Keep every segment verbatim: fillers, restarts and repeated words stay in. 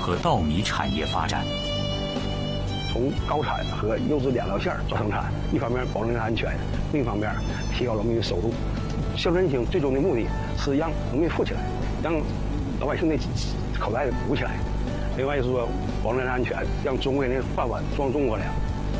和稻米产业发展。 从高产和优质两条线做生产，一方面保证安全，另一方面提高农民的收入。乡镇性最终的目的是让农民富起来，让老百姓的口袋鼓起来。另外就是说保证安全，让中国人的饭碗装中国粮。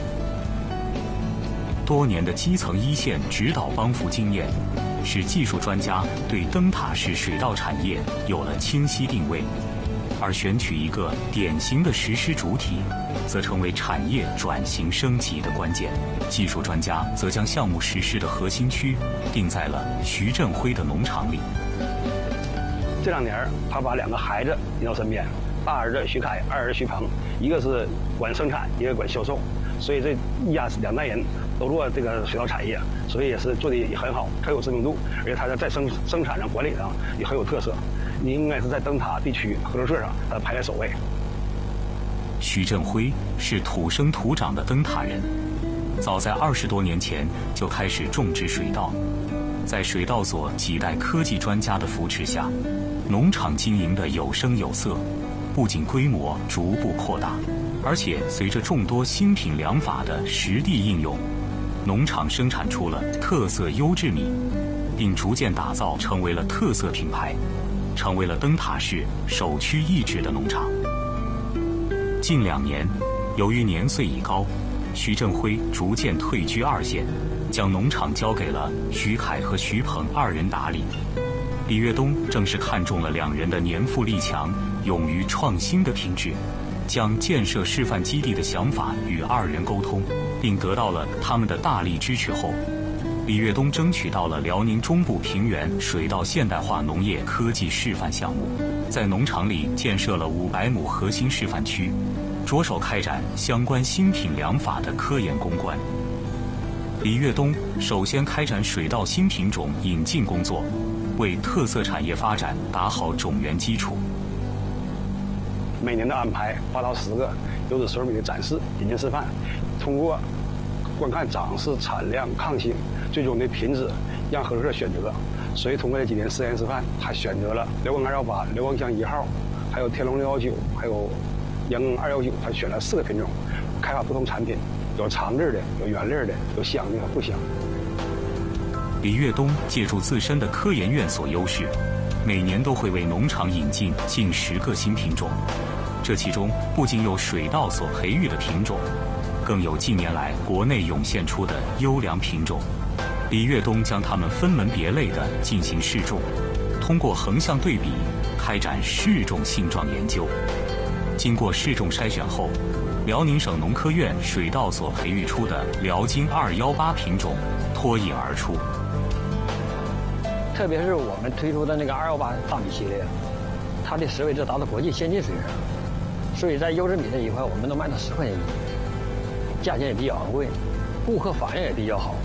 多年的基层一线指导帮扶经验，使技术专家对灯塔式水稻产业有了清晰定位，而选取一个典型的实施主体，则成为产业转型升级的关键。技术专家则将项目实施的核心区定在了徐振辉的农场里。 这两年，他把两个孩子引到身边，大儿子徐凯，二儿子徐鹏，一个是管生产，一个管销售，所以这一家两代人都做这个水稻产业，所以也是做的也很好，很有知名度，而且他在在生生产上、管理上也很有特色。你应该是在灯塔地区合作社上，他排在首位。 徐振辉是土生土长的灯塔人，早在二十多年前就开始种植水稻，在水稻所几代科技专家的扶持下，农场经营的有声有色，不仅规模逐步扩大，而且随着众多新品良法的实地应用，农场生产出了特色优质米，并逐渐打造成为了特色品牌，成为了灯塔市首屈一指的农场。近两年，由于年岁已高，徐振辉逐渐退居二线，将农场交给了徐凯和徐鹏二人打理。李岳东正是看中了两人的年富力强、勇于创新的品质，将建设示范基地的想法与二人沟通，并得到了他们的大力支持后，李岳东争取到了辽宁中部平原水稻现代化农业科技示范项目，在农场里建设了五百亩核心示范区，着手开展相关新品良法的科研攻关。李岳东首先开展水稻新品种引进工作，为特色产业发展打好种源基础。 每年的安排八到十个优质水米的展示、引进示范，通过观看长势、产量、抗性，最终的品质让合作社选择。所以通过这几年实验示范，他选择了辽光二幺八、辽光乡一号，还有天龙六幺九，还有阳光二幺九，他选了四个品种，开发不同产品，有长粒的，有圆粒的，有香的和不香。 李岳东借助自身的科研院所优势，每年都会为农场引进近十个新品种。这其中不仅有水稻所培育的品种，更有近年来国内涌现出的优良品种。李岳东将它们分门别类地进行试种，通过横向对比开展试种性状研究。经过试种筛选后，辽宁省农科院水稻所培育出的辽金二幺八品种脱颖而出。 特别是我们推出的那个二幺八大米系列，它的实惠值达到国际先进水平，所以在优质米这一块，我们能卖到十块钱一斤，价钱也比较昂贵，顾客反应也比较好。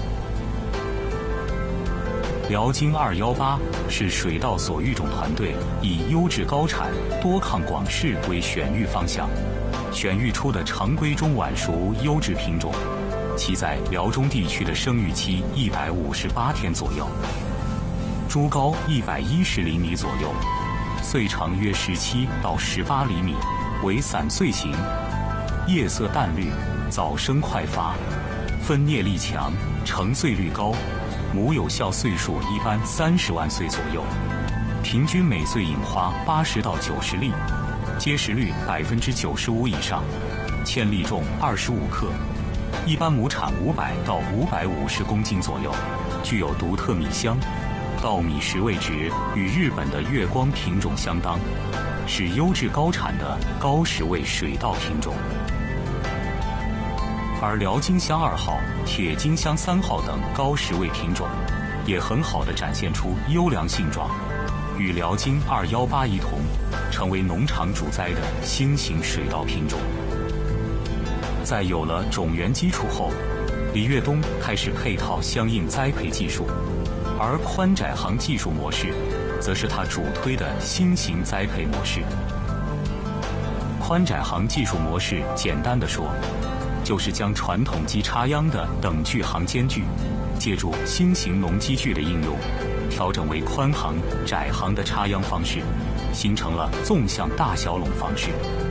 辽金二幺八是水稻所育种团队以优质高产、多抗广适为选育方向，选育出的常规中晚熟优质品种，其在辽中地区的生育期一百五十八天左右，株高一百一十厘米左右，穗长约十七到十八厘米，为散穗型，叶色淡绿，早生快发，分蘖力强，成穗率高，母有效穗数一般三十万穗左右，平均每穗引花八十到九十粒，结实率百分之九十五以上，千粒重二十五克，一般亩产五百到五百五十公斤左右，具有独特米香，稻米食味值与日本的月光品种相当，是优质高产的高食味水稻品种。而辽金香二号、铁金香三号等高食味品种，也很好地展现出优良性状，与辽金二幺八一同，成为农场主栽的新型水稻品种。在有了种源基础后，李岳东开始配套相应栽培技术，而宽窄行技术模式，则是他主推的新型栽培模式。宽窄行技术模式，简单的说，就是将传统机插秧的等距行间距，借助新型农机具的应用，调整为宽行、窄行的插秧方式，形成了纵向大小垄方式。